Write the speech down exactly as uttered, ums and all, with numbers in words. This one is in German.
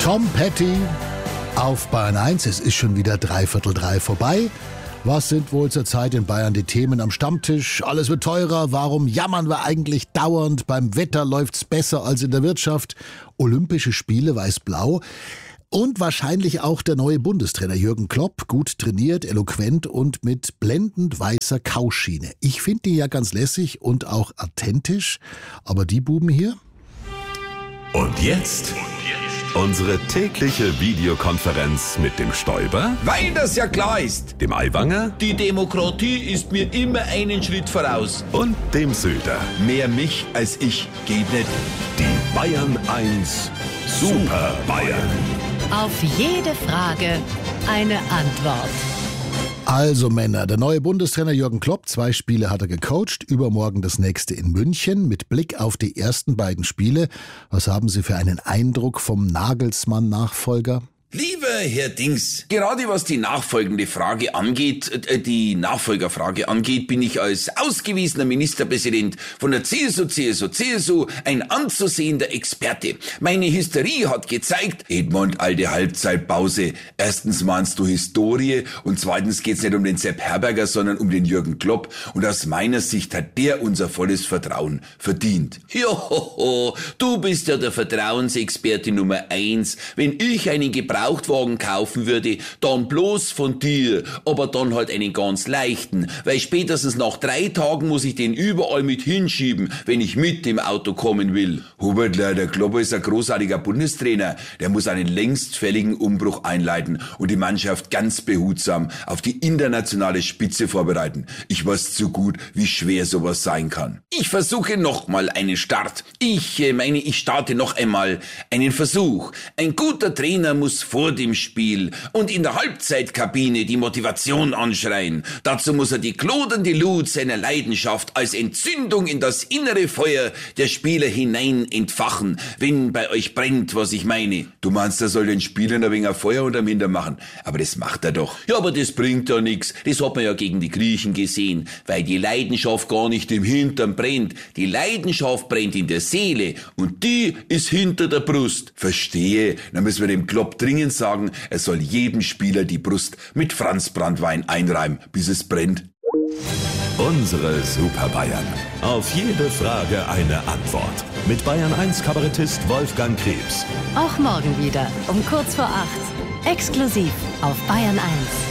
Tom Petty auf Bayern eins. Es ist schon wieder dreiviertel drei vorbei. Was sind wohl zurzeit in Bayern die Themen am Stammtisch? Alles wird teurer. Warum jammern wir eigentlich dauernd? Beim Wetter läuft's besser als in der Wirtschaft. Olympische Spiele weiß-blau. Und wahrscheinlich auch der neue Bundestrainer Jürgen Klopp, gut trainiert, eloquent und mit blendend weißer Kauschiene. Ich finde die ja ganz lässig und auch authentisch, aber die Buben hier? Und jetzt unsere tägliche Videokonferenz mit dem Stoiber, weil das ja klar ist. dem Aiwanger Die Demokratie ist mir immer einen Schritt voraus. und dem Söder. Mehr mich als ich geht nicht. Die Bayern eins Super Bayern. Auf jede Frage eine Antwort. Also Männer, der neue Bundestrainer Jürgen Klopp, zwei Spiele hat er gecoacht, übermorgen das nächste in München. Mit Blick auf die ersten beiden Spiele, was haben Sie für einen Eindruck vom Nagelsmann-Nachfolger? Lieber Herr Dings, gerade was die nachfolgende Frage angeht, äh, die Nachfolgerfrage angeht, bin ich als ausgewiesener Ministerpräsident von der C S U, C S U, C S U ein anzusehender Experte. Meine Hysterie hat gezeigt, Edmund, alte Halbzeitpause. Erstens meinst du Historie und zweitens geht's nicht um den Sepp Herberger, sondern um den Jürgen Klopp. Und aus meiner Sicht hat der unser volles Vertrauen verdient. Johoho, du bist ja der Vertrauensexperte Nummer eins. Wenn ich einen Gebrauch Gebrauchtwagen kaufen würde, dann bloß von dir, aber dann halt einen ganz leichten, weil spätestens nach drei Tagen muss ich den überall mit hinschieben, wenn ich mit dem Auto kommen will. Hubertler, der Klopper ist ein großartiger Bundestrainer, der muss einen längst fälligen Umbruch einleiten und die Mannschaft ganz behutsam auf die internationale Spitze vorbereiten. Ich weiß zu gut, wie schwer sowas sein kann. Ich versuche nochmal einen Start. Ich äh, meine, ich starte noch einmal einen Versuch. Ein guter Trainer muss vor dem Spiel und in der Halbzeitkabine die Motivation anschreien. Dazu muss er die klodernde Lut seiner Leidenschaft als Entzündung in das innere Feuer der Spieler hinein entfachen, wenn bei euch brennt, was ich meine. Du meinst, er soll den Spielern ein wenig Feuer unterm Hintern machen, aber das macht er doch. Ja, aber das bringt ja nix. Das hat man ja gegen die Griechen gesehen, weil die Leidenschaft gar nicht im Hintern brennt. Die Leidenschaft brennt in der Seele und die ist hinter der Brust. Verstehe, dann müssen wir dem Klopp dringend sagen, er soll jedem Spieler die Brust mit Franzbranntwein einreiben, bis es brennt. Unsere Super Bayern. Auf jede Frage eine Antwort. Mit Bayern eins Kabarettist Wolfgang Krebs. Auch morgen wieder um kurz vor acht. Exklusiv auf Bayern eins.